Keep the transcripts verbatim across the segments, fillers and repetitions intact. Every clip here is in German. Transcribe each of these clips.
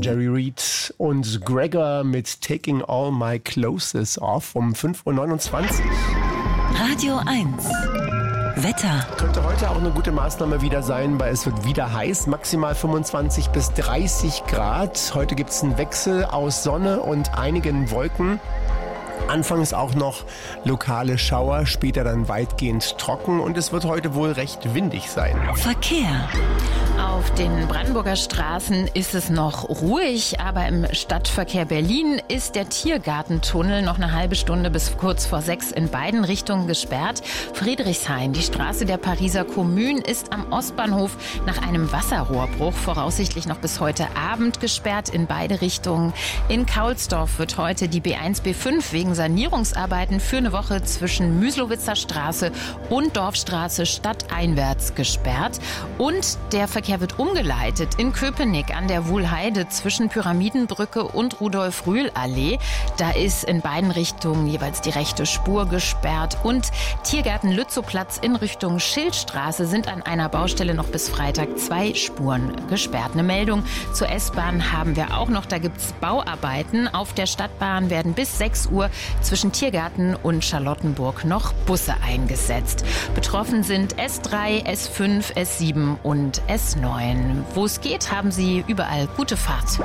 Jerry Reed und Gregor mit Taking All My Clothes Off um fünf Uhr neunundzwanzig. Radio eins. Wetter. Könnte heute auch eine gute Maßnahme wieder sein, weil es wird wieder heiß, maximal fünfundzwanzig bis dreißig Grad. Heute gibt es einen Wechsel aus Sonne und einigen Wolken. Anfangs auch noch lokale Schauer, später dann weitgehend trocken und es wird heute wohl recht windig sein. Verkehr. Auf den Brandenburger Straßen ist es noch ruhig, aber im Stadtverkehr Berlin ist der Tiergartentunnel noch eine halbe Stunde bis kurz vor sechs in beiden Richtungen gesperrt. Friedrichshain, die Straße der Pariser Kommune, ist am Ostbahnhof nach einem Wasserrohrbruch voraussichtlich noch bis heute Abend gesperrt in beide Richtungen. In Kaulsdorf wird heute die B eins B fünf wegen Sanierungsarbeiten für eine Woche zwischen Müslowitzer Straße und Dorfstraße stadteinwärts gesperrt. Und der Verkehr wird umgeleitet in Köpenick an der Wuhlheide zwischen Pyramidenbrücke und Rudolf-Rühl-Allee. Da ist in beiden Richtungen jeweils die rechte Spur gesperrt. Und Tiergarten Lützowplatz in Richtung Schildstraße sind an einer Baustelle noch bis Freitag zwei Spuren gesperrt. Eine Meldung zur S-Bahn haben wir auch noch. Da gibt es Bauarbeiten. Auf der Stadtbahn werden bis sechs Uhr zwischen Tiergarten und Charlottenburg noch Busse eingesetzt. Betroffen sind S drei, S fünf, S sieben und S neun. Wo es geht, haben Sie überall gute Fahrt.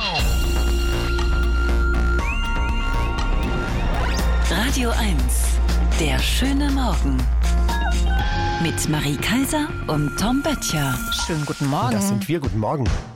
Radio eins. Der schöne Morgen. Mit Marie Kaiser und Tom Böttcher. Schönen guten Morgen. Das sind wir. Guten Morgen.